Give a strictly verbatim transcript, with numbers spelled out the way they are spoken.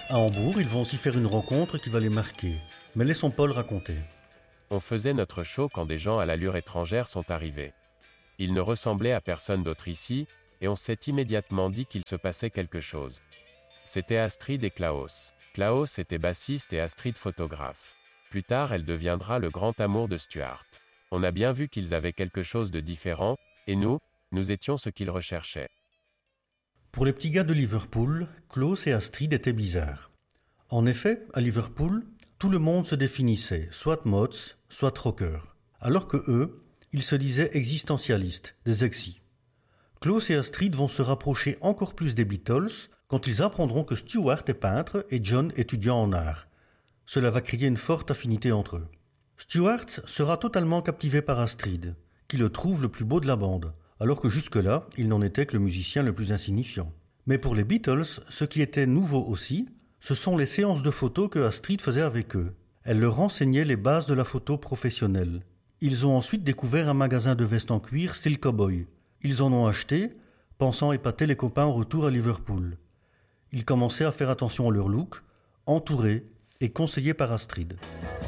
À Hambourg, ils vont aussi faire une rencontre qui va les marquer. Mais laissons Paul raconter. On faisait notre show quand des gens à l'allure étrangère sont arrivés. Ils ne ressemblaient à personne d'autre ici, et on s'est immédiatement dit qu'il se passait quelque chose. C'était Astrid et Klaus. Klaus était bassiste et Astrid photographe. Plus tard, elle deviendra le grand amour de Stuart. On a bien vu qu'ils avaient quelque chose de différent, et nous, nous étions ce qu'ils recherchaient. Pour les petits gars de Liverpool, Klaus et Astrid étaient bizarres. En effet, à Liverpool, tout le monde se définissait, soit mods, soit rocker. Alors que eux, ils se disaient existentialistes, des exis. Klaus et Astrid vont se rapprocher encore plus des Beatles quand ils apprendront que Stuart est peintre et John étudiant en art. Cela va créer une forte affinité entre eux. Stuart sera totalement captivé par Astrid, qui le trouve le plus beau de la bande, alors que jusque-là, il n'en était que le musicien le plus insignifiant. Mais pour les Beatles, ce qui était nouveau aussi, ce sont les séances de photos que Astrid faisait avec eux. Elle leur enseignait les bases de la photo professionnelle. Ils ont ensuite découvert un magasin de vestes en cuir style cowboy. Ils en ont acheté, pensant épater les copains au retour à Liverpool. Ils commençaient à faire attention à leur look, entourés et conseillés par Astrid.